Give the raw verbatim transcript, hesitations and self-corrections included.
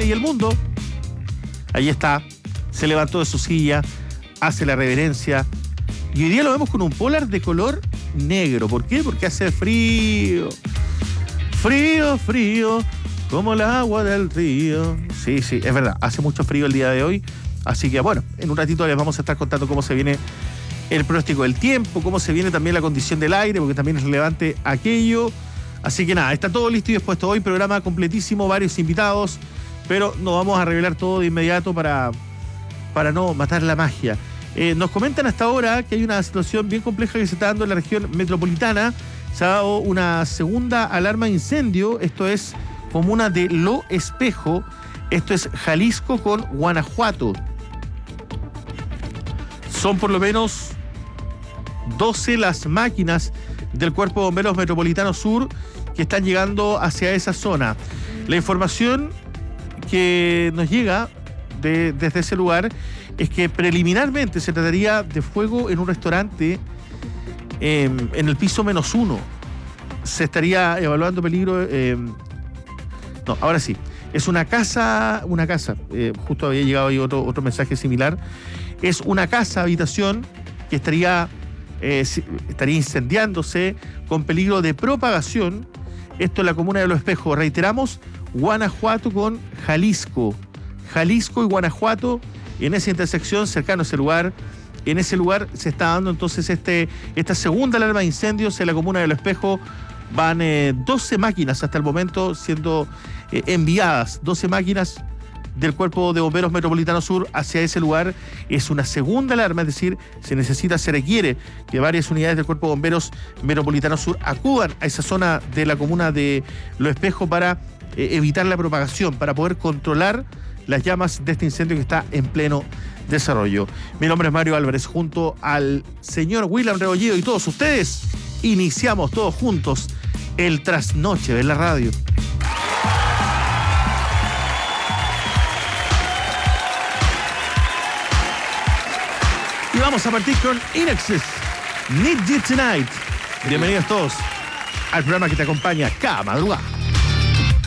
Chile y el mundo. Ahí está, se levantó de su silla, hace la reverencia. Y hoy día lo vemos con un polar de color negro. ¿Por qué? Porque hace frío. Frío, frío, como el agua del río. Sí, sí, es verdad, hace mucho frío el día de hoy. Así que bueno, en un ratito les vamos a estar contando cómo se viene el pronóstico del tiempo, cómo se viene también la condición del aire, porque también es relevante aquello. Así que nada, está todo listo y dispuesto hoy, programa completísimo, varios invitados, pero no vamos a revelar todo de inmediato para, para no matar la magia. Eh, nos comentan hasta ahora que hay una situación bien compleja que se está dando en la región metropolitana. Se ha dado una segunda alarma de incendio, esto es comuna de Lo Espejo, esto es Jalisco con Guanajuato. Son por lo menos doce las máquinas del Cuerpo de Bomberos Metropolitano Sur que están llegando hacia esa zona. La información que nos llega de, desde ese lugar es que preliminarmente se trataría de fuego en un restaurante eh, en el piso menos uno. Se estaría evaluando peligro. Eh, no, ahora sí. Es una casa, una casa. Eh, justo había llegado ahí otro, otro mensaje similar. Es una casa, habitación, que estaría, eh, estaría incendiándose con peligro de propagación. Esto en la comuna de Los Espejos. Reiteramos, Guanajuato con Jalisco. Jalisco y Guanajuato, en esa intersección, cercano a ese lugar. En ese lugar se está dando entonces este, esta segunda alarma de incendios en la comuna de Los Espejos. Van eh, doce máquinas hasta el momento siendo eh, enviadas, doce máquinas del Cuerpo de Bomberos Metropolitano Sur hacia ese lugar. Es una segunda alarma, es decir, se necesita, se requiere que varias unidades del Cuerpo de Bomberos Metropolitano Sur acudan a esa zona de la comuna de Los Espejos para eh, evitar la propagación, para poder controlar las llamas de este incendio que está en pleno desarrollo. Mi nombre es Mario Álvarez, junto al señor William Rebolledo y todos ustedes, iniciamos todos juntos el trasnoche de la radio. Y vamos a partir con Inexus, Need You Tonight. Bienvenidos todos al programa que te acompaña cada madrugada.